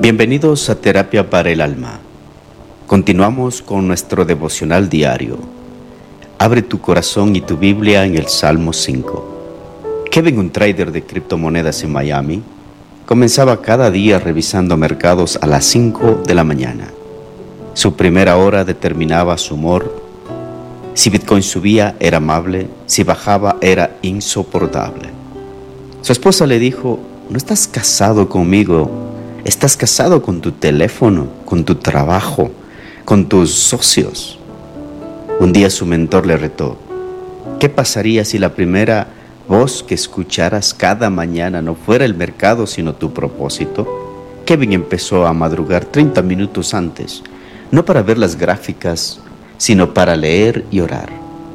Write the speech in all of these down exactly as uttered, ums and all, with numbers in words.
Bienvenidos a Terapia para el Alma. Continuamos con nuestro devocional diario. Abre tu corazón y tu Biblia en el Salmo cinco. Kevin, un trader de criptomonedas en Miami, comenzaba cada día revisando mercados a las cinco de la mañana. Su primera hora determinaba su humor. Si Bitcoin subía, era amable; si bajaba, era insoportable. Su esposa le dijo: "No estás casado conmigo, estás casado con tu teléfono, con tu trabajo, con tus socios". Un día su mentor le retó: "¿Qué pasaría si la primera voz que escucharas cada mañana no fuera el mercado, sino tu propósito?". Kevin empezó a madrugar treinta minutos antes, no para ver las gráficas, sino para leer y orar.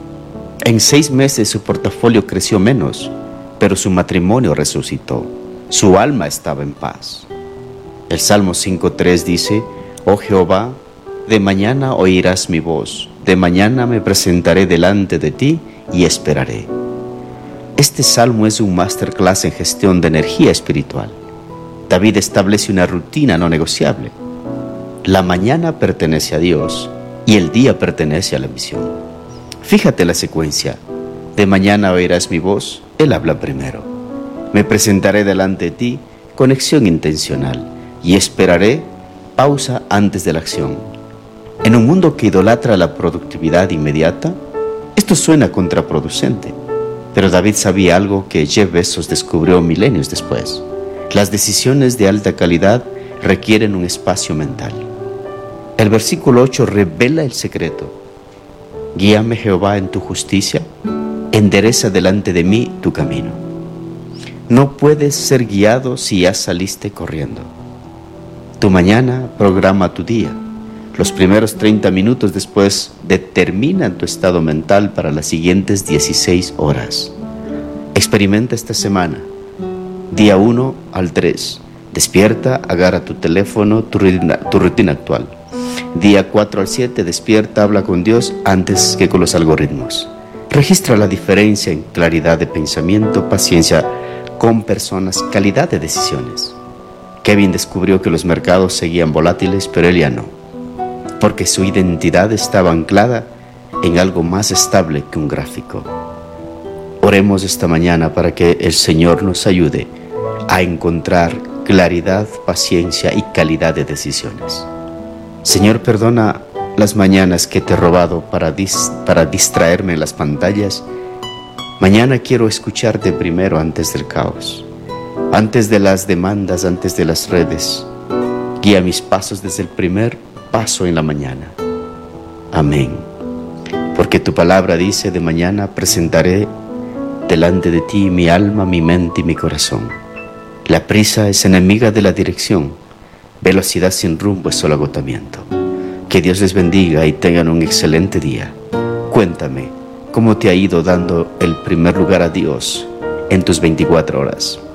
En seis meses su portafolio creció menos, pero su matrimonio resucitó. Su alma estaba en paz. El Salmo cinco tres dice: "Oh Jehová, de mañana oirás mi voz, de mañana me presentaré delante de ti y esperaré". Este salmo es un masterclass en gestión de energía espiritual. David establece una rutina no negociable. La mañana pertenece a Dios y el día pertenece a la misión. Fíjate la secuencia: de mañana oirás mi voz, Él habla primero. Me presentaré delante de ti, conexión intencional. Y esperaré, pausa antes de la acción. En un mundo que idolatra la productividad inmediata, esto suena contraproducente. Pero David sabía algo que Jeff Bezos descubrió milenios después: las decisiones de alta calidad requieren un espacio mental. El versículo ocho revela el secreto: "Guíame, Jehová, en tu justicia, endereza delante de mí tu camino". No puedes ser guiado si ya saliste corriendo. Tu mañana programa tu día. Los primeros treinta minutos después determinan tu estado mental para las siguientes dieciséis horas. Experimenta esta semana. Día uno al tres. Despierta, agarra tu teléfono, tu rutina, tu rutina actual. Día cuatro al siete, despierta, habla con Dios antes que con los algoritmos. Registra la diferencia en claridad de pensamiento, paciencia con personas, calidad de decisiones. Kevin descubrió que los mercados seguían volátiles, pero él ya no, porque su identidad estaba anclada en algo más estable que un gráfico. Oremos esta mañana para que el Señor nos ayude a encontrar claridad, paciencia y calidad de decisiones. Señor, perdona las mañanas que te he robado para, dis- para distraerme en las pantallas. Mañana quiero escucharte primero antes del caos, antes de las demandas, antes de las redes. Guía mis pasos desde el primer paso en la mañana. Amén. Porque tu palabra dice: de mañana presentaré delante de ti mi alma, mi mente y mi corazón. La prisa es enemiga de la dirección. Velocidad sin rumbo es solo agotamiento. Que Dios les bendiga y tengan un excelente día. Cuéntame cómo te ha ido dando el primer lugar a Dios en tus veinticuatro horas.